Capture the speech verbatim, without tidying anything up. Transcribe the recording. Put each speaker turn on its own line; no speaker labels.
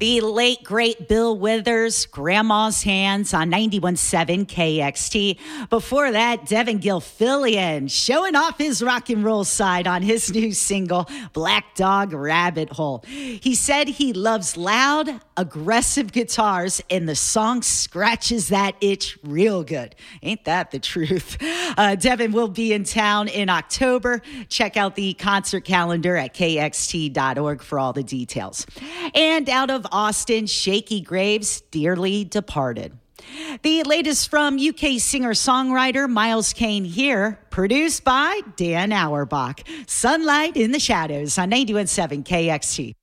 The late, great Bill Withers, Grandma's Hands on ninety-one point seven K X T. Before that, Devin Gilfillian showing off his rock and roll side on his new single, Black Dog Rabbit Hole. He said he loves loud, aggressive guitars, and the song scratches that itch real good. Ain't that the truth? Uh, Devin will be in town in October. Check out the concert calendar at K X T dot org for all the details. And out of Austin, Shaky Graves, Dearly Departed. The latest from U K singer-songwriter Miles Kane here, produced by Dan Auerbach. Sunlight in the Shadows on ninety-one point seven K X T.